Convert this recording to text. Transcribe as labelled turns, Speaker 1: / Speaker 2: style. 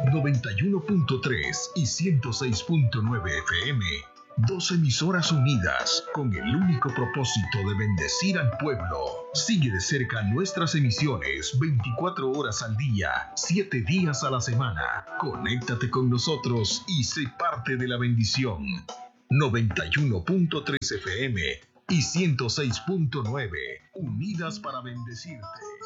Speaker 1: 91.3 y 106.9 FM. Dos emisoras unidas con el único propósito de bendecir al pueblo. Sigue de cerca nuestras emisiones 24 horas al día, 7 días a la semana. Conéctate con nosotros y sé parte de la bendición. 91.3 FM y 106.9, unidas para bendecirte.